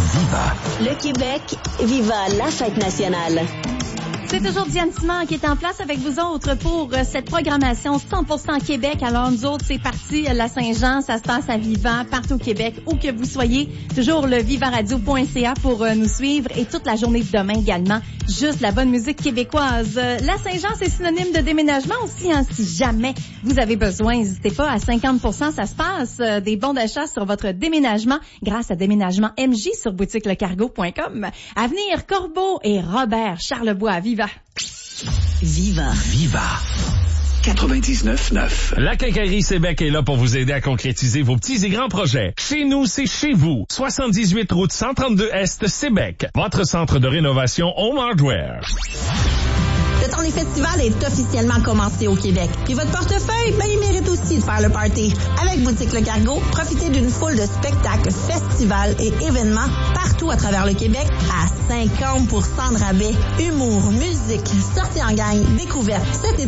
Viva. Le Québec, viva la fête nationale. C'est toujours Diane Simard qui est en place avec vous autres pour cette programmation 100% Québec. Alors, nous autres, c'est parti, la Saint-Jean, ça se passe à Viva, partout au Québec, où que vous soyez. Toujours le vivaradio.ca pour nous suivre et toute la journée de demain également. Juste la bonne musique québécoise. La Saint-Jean, c'est synonyme de déménagement aussi, hein. Si jamais vous avez besoin, n'hésitez pas, à 50%, ça se passe. Des bons d'achat sur votre déménagement grâce à Déménagement MJ sur boutiquelecargo.com. À venir, Corbeau et Robert Charlebois à Viva. Viva. Viva. 99.9. La Quincaillerie Sébec est là pour vous aider à concrétiser vos petits et grands projets. Chez nous, c'est chez vous. 78 route 132 Est, Sébec. Votre centre de rénovation Home Hardware. Le temps des festivals est officiellement commencé au Québec. Puis votre portefeuille, il mérite aussi de faire le party. Avec Boutique Le Cargo, profitez d'une foule de spectacles, festivals et événements partout à travers le Québec à 50% de rabais. Humour, musique, sorties en gang, découvertes. Cet été,